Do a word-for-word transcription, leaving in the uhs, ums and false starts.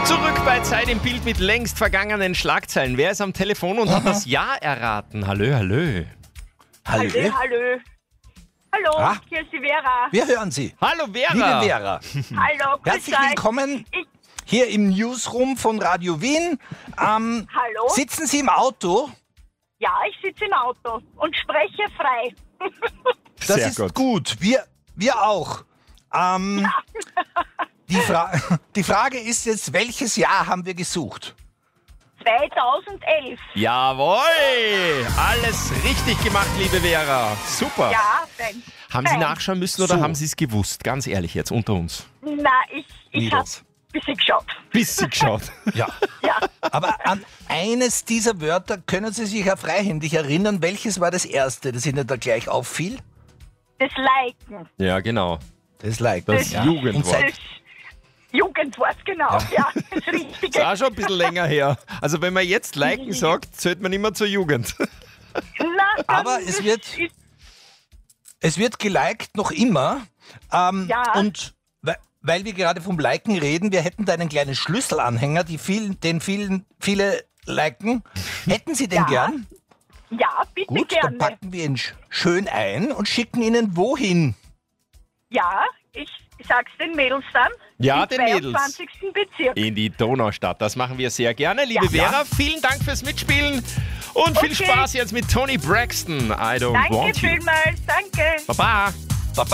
Zurück bei Zeit im Bild mit längst vergangenen Schlagzeilen. Wer ist am Telefon und hat das Ja erraten? Hallo, hallo. Hallo. Hallo, hallo. Hallo, Ah. hier ist die Vera. Wir hören Sie. Hallo, Vera. Liebe Vera, Hallo, grüß herzlich euch. willkommen Ich, hier im Newsroom von Radio Wien. Ähm, hallo? sitzen Sie im Auto? Ja, ich sitze im Auto und spreche frei. Das Sehr ist gut. gut. Wir, wir auch. Ähm, die, Fra die Frage ist jetzt, welches Jahr haben wir gesucht? zweitausendelf. Jawohl. Alles richtig gemacht, liebe Vera. Super. Ja, fein. Haben Sie fein. nachschauen müssen oder So. haben Sie es gewusst? Ganz ehrlich jetzt, unter uns. Na, ich, ich habe Mädels. ein bisschen geschaut. Bis Sie geschaut. Ja. Ja, Aber an eines dieser Wörter können Sie sich ja freihändig erinnern. Welches war das erste, das Ihnen da gleich auffiel? das Liken. Ja, genau. Das Like. Das ja. Jugendwort. Und seit- Das Jugendwort, genau. Ja, das Ist Richtige. auch schon ein bisschen länger her. Also wenn man jetzt liken sagt, zählt man immer zur Jugend. Na, dann Aber es ist- wird- ist- Es wird geliked noch immer. Ähm, Ja. Und we weil wir gerade vom Liken reden, wir hätten da einen kleinen Schlüsselanhänger, die vielen, den vielen, viele liken. Hätten Sie den Ja, gern? Ja, bitte Gut, gerne. dann packen wir ihn sch- schön ein und schicken Ihnen wohin? Ja, ich sag's den Mädels dann. Ja, Im den Mädels. zweiundzwanzigsten Bezirk. In die Donaustadt. Das machen wir sehr gerne. Liebe Ja. Vera, vielen Dank fürs Mitspielen und viel Okay. Spaß jetzt mit Tony Braxton. I don't Danke want you. vielmals, danke. Baba.